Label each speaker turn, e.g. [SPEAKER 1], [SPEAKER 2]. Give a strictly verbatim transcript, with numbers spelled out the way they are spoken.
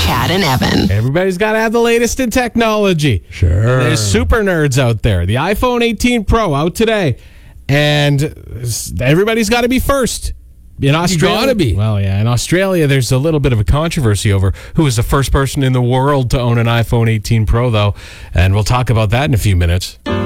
[SPEAKER 1] Chad and Evan.
[SPEAKER 2] Everybody's got to have the latest in technology.
[SPEAKER 3] Sure.
[SPEAKER 2] There's super nerds out there. The iPhone eighteen Pro out today. And everybody's got to be first. In Australia,
[SPEAKER 3] You gotta be.
[SPEAKER 2] Well, yeah. In Australia, there's a little bit of a controversy over who was the first person in the world to own an iPhone eighteen Pro, though. And we'll talk about that in a few minutes.